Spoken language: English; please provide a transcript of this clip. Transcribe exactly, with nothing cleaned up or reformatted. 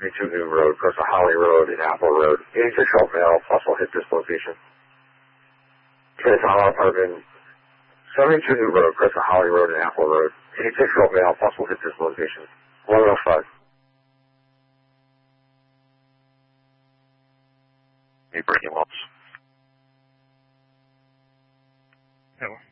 seventy-two New Road, close to Holly Road and Apple Road. eighty-six Oak Male, plus will hit this location. Okay, follow apartment seventy-two New Road, close to Holly Road and Apple Road. eighty-six Oak Male, plus will hit this location. one oh five. Any breaking walls? No.